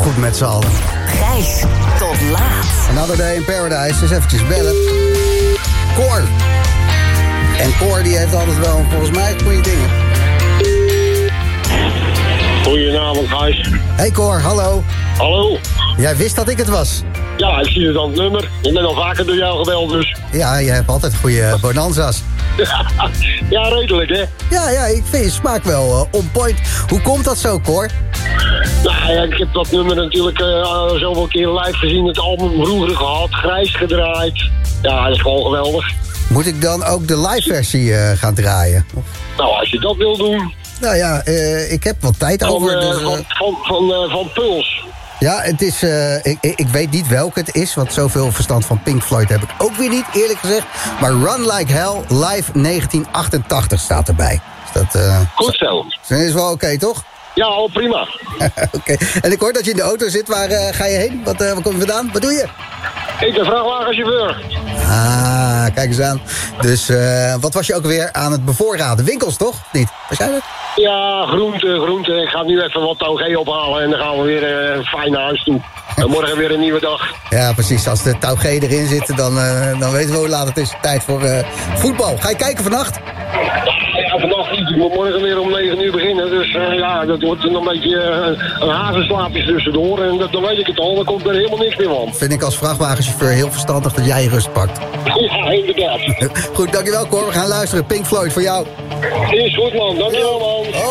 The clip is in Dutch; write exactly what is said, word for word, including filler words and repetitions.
goed met z'n allen. Gijs tot laat. Another Day in Paradise. Dus eventjes bellen. Cor. En Cor die heeft altijd wel volgens mij goede dingen. Goedenavond, Gijs. Hey Cor, hallo. Hallo. Jij wist dat ik het was. Ja, ik zie het aan het nummer. Ik ben al vaker door jou gebeld, dus. Ja, je hebt altijd goede bonanza's. Ja, redelijk, hè? Ja, ja, ik vind je smaak wel uh, on point. Hoe komt dat zo, Cor? Nou ja, ik heb dat nummer natuurlijk uh, zoveel keer live gezien. Het album vroeger gehad, grijs gedraaid. Ja, dat is gewoon geweldig. Moet ik dan ook de live versie uh, gaan draaien? Nou, als je dat wil doen. Nou ja, uh, ik heb wat tijd Van, over. uh, Dus, uh... van, van, van, uh, van Puls. Ja, het is, uh, ik, ik weet niet welke het is, want zoveel verstand van Pink Floyd heb ik ook weer niet, eerlijk gezegd. Maar Run Like Hell, live negentien achtentachtig staat erbij. Dus dat, uh, Goed zo. Dat is wel oké, okay, toch? Ja, oh, prima. Oké. Okay. En ik hoor dat je in de auto zit. Waar uh, ga je heen? Wat, uh, waar kom je vandaan? Wat doe je? Ik ben vrachtwagenchauffeur. Ah, kijk eens aan. Dus uh, wat was je ook weer aan het bevoorraden? Winkels, toch? Niet? Waarschijnlijk? Ja, groente, groente. Ik ga nu even wat taugé ophalen en dan gaan we weer uh, fijn naar huis toe. En morgen weer een nieuwe dag. Ja, precies. Als de taugé erin zit, dan, uh, dan weten we hoe laat het is. Tijd voor uh, voetbal. Ga je kijken vannacht? Ja, vannacht niet. Ik moet morgen weer om negen uur beginnen. Dus uh, ja, dat wordt een beetje uh, een hazenslaapje tussendoor. En dat, dan weet ik het al. Dan komt er helemaal niks meer van. Vind ik als vrachtwagenchauffeur heel verstandig dat jij je rust pakt. Ja, inderdaad. Goed, dankjewel Cor. We gaan luisteren. Pink Floyd voor jou. Is goed, man. Dankjewel, man.